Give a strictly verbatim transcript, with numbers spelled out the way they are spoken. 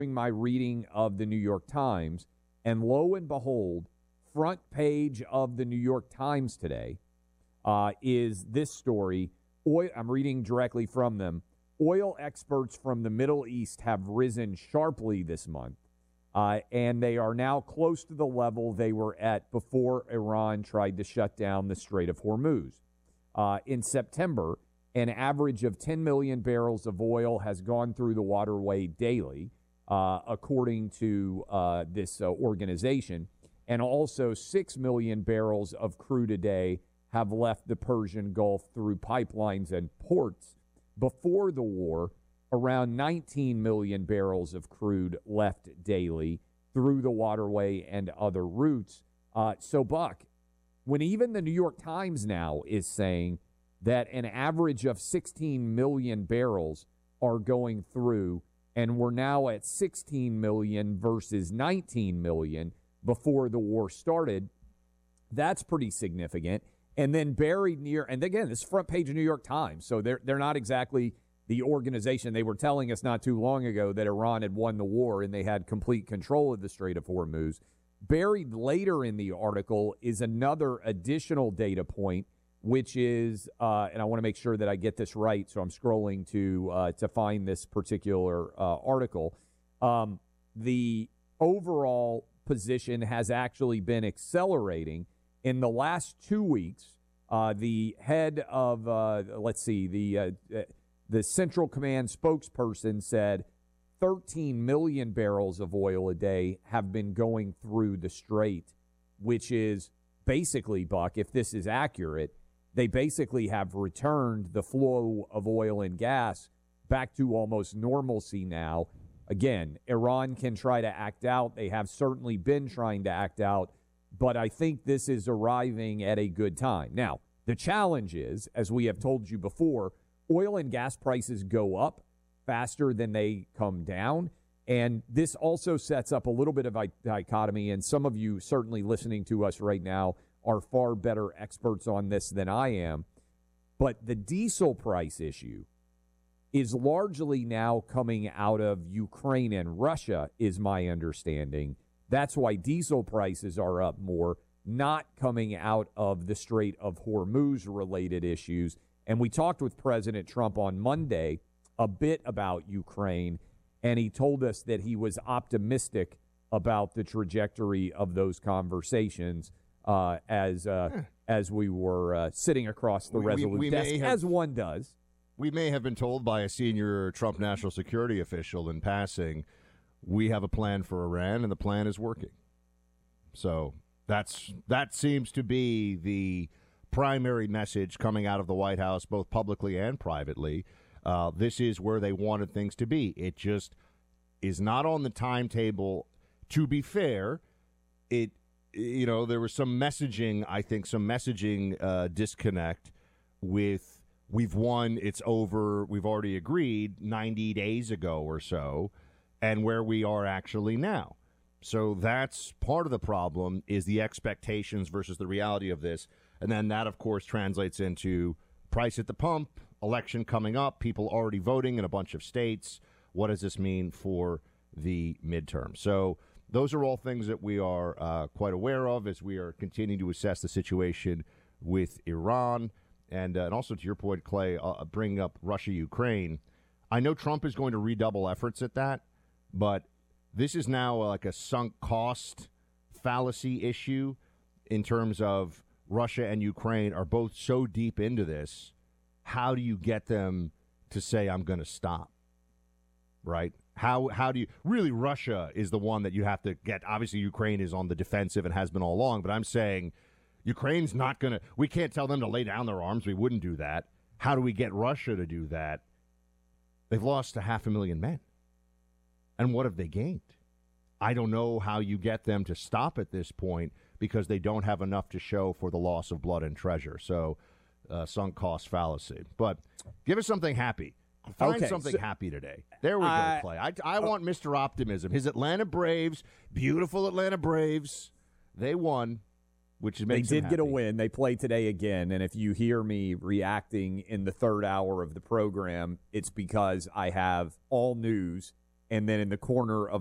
my reading of the New York Times, and lo and behold, front page of the New York Times today uh, is this story. Oil, I'm reading directly from them. Oil experts from the Middle East have risen sharply this month, uh, and they are now close to the level they were at before Iran tried to shut down the Strait of Hormuz. Uh, in September, an average of ten million barrels of oil has gone through the waterway daily, uh, according to uh, this uh, organization. And also six million barrels of crude a day have left the Persian Gulf through pipelines and ports. Before the war, around nineteen million barrels of crude left daily through the waterway and other routes. Uh, so, Buck, when even the New York Times now is saying that an average of sixteen million barrels are going through, and we're now at sixteen million versus nineteen million before the war started, that's pretty significant. And then buried near, and again, this is front page of New York Times, so they're they're not exactly the organization. They were telling us not too long ago that Iran had won the war and they had complete control of the Strait of Hormuz. Buried later in the article is another additional data point, which is, uh, and I want to make sure that I get this right, so I'm scrolling to uh, to find this particular uh, article. Um, the overall position has actually been accelerating. In the last two weeks, uh, the head of, uh, let's see, the uh, the Central Command spokesperson said thirteen million barrels of oil a day have been going through the strait, which is basically, Buck, if this is accurate, they basically have returned the flow of oil and gas back to almost normalcy now. Again, Iran can try to act out. They have certainly been trying to act out. But I think this is arriving at a good time. Now, the challenge is, as we have told you before, oil and gas prices go up faster than they come down. And this also sets up a little bit of a dichotomy. And some of you certainly listening to us right now are far better experts on this than I am. But the diesel price issue is largely now coming out of Ukraine and Russia, is my understanding. That's why diesel prices are up more, not coming out of the Strait of Hormuz-related issues. And we talked with President Trump on Monday a bit about Ukraine, and he told us that he was optimistic about the trajectory of those conversations uh, as uh, huh. as we were uh, sitting across the we, Resolute we, we desk, have, as one does. We may have been told by a senior Trump national security official in passing, we have a plan for Iran, and the plan is working. So that's that seems to be the primary message coming out of the White House, both publicly and privately. Uh, this is where they wanted things to be. It just is not on the timetable. To be fair, it you know there was some messaging, I think, some messaging uh, disconnect with we've won, it's over, we've already agreed ninety days ago or so, and where we are actually now. So that's part of the problem, is the expectations versus the reality of this. And then that, of course, translates into price at the pump, election coming up, people already voting in a bunch of states. What does this mean for the midterm? So those are all things that we are uh, quite aware of as we are continuing to assess the situation with Iran. And, uh, and also, to your point, Clay, uh, bringing up Russia-Ukraine, I know Trump is going to redouble efforts at that. But this is now like a sunk cost fallacy issue in terms of Russia and Ukraine are both so deep into this. How do you get them to say, I'm going to stop? Right? How how do you really? Russia is the one that you have to get. Obviously, Ukraine is on the defensive and has been all along. But I'm saying Ukraine's not going to. We can't tell them to lay down their arms. We wouldn't do that. How do we get Russia to do that? They've lost a half a million men. And what have they gained? I don't know how you get them to stop at this point because they don't have enough to show for the loss of blood and treasure. So, uh, sunk cost fallacy. But give us something happy. Find okay, something so, happy today. There we uh, go, Clay. I, I uh, want Mister Optimism. His Atlanta Braves, beautiful Atlanta Braves, they won, which makes They him did happy. get a win. They play today again. And if you hear me reacting in the third hour of the program, it's because I have all news and then in the corner of